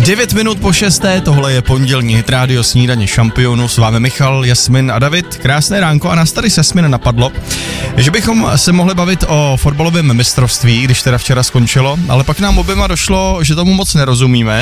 9 minut po 6. Tohle je pondělní Hit Radio Snídaně šampionů. S vámi Michal, Jasmin a David. Krásné ránko a nás tady s Jasmin napadlo, že bychom se mohli bavit o fotbalovém mistrovství, když teda včera skončilo, ale pak nám oběma došlo, že tomu moc nerozumíme.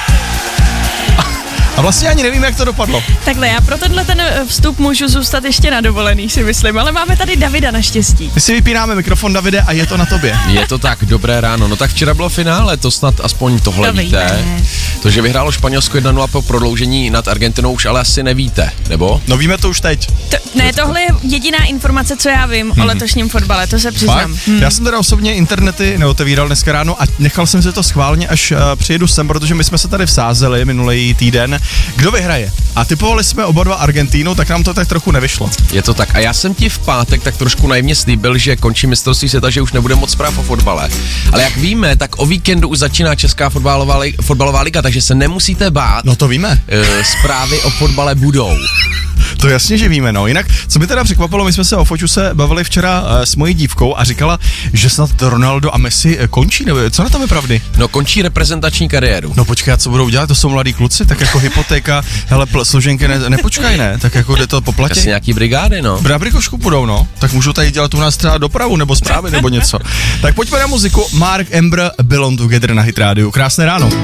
A vlastně ani nevím, jak to dopadlo. Takhle, já pro tenhle ten vstup můžu zůstat ještě na dovolený, si myslím, ale máme tady Davida naštěstí. My si vypínáme mikrofon, Davide, a je to na tobě. Je to tak, dobré ráno. No tak včera bylo finále, to snad aspoň tohle To víte. víme. To, že vyhrálo Španělsko 1-0 po prodloužení nad Argentinou, už ale asi nevíte, nebo? No víme to už teď. Tohle je jediná informace, co já vím o letošním fotbale, to se přiznám. Já jsem teda osobně internety neotevíral dneska ráno a nechal jsem si to schválně, až přijedu sem, protože my jsme se tady vsázeli minulý týden, kdo vyhraje. A typovali jsme oba dva Argentínu, tak nám to tak trochu nevyšlo. Je to tak. A já jsem ti v pátek tak trošku naivně slíbil, že končí mistrovství světa, že už nebude moc zpráv o fotbale. Ale jak víme, tak o víkendu už začíná Česká fotbalová liga, takže se nemusíte bát. No to víme. Zprávy o fotbale budou. To jasně, že víme, no. Jinak, co by teda překvapilo, my jsme se o Foťu se bavili včera s mojí dívkou a říkala, že snad Ronaldo a Messi končí, nebo co na tom je pravdy? No končí reprezentační kariéru. No počkej, a co budou dělat, to jsou mladí kluci, tak jako hypotéka, hele, složenky nepočkaj, ne, tak jako jde to po platě. Asi nějaký brigády, no. Brikošku půjdou, no, tak můžou tady dělat u nás třeba dopravu nebo zprávy nebo něco. Tak pojďme na muziku, Mark Ember, Belong Together na Hit Radio. Krásné ráno.